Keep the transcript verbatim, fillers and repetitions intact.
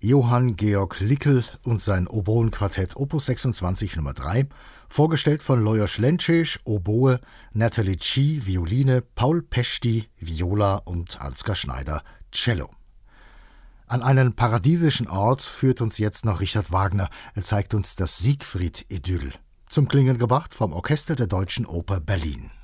Johann Georg Lickel und sein Oboenquartett Opus sechsundzwanzig Nummer drei, vorgestellt von Lajos Lenčič, Oboe, Natalie Chi, Violine, Paul Pesti, Viola und Ansgar Schneider, Cello. An einen paradiesischen Ort führt uns jetzt noch Richard Wagner. Er zeigt uns das Siegfried-Idyll. Zum Klingen gebracht vom Orchester der Deutschen Oper Berlin.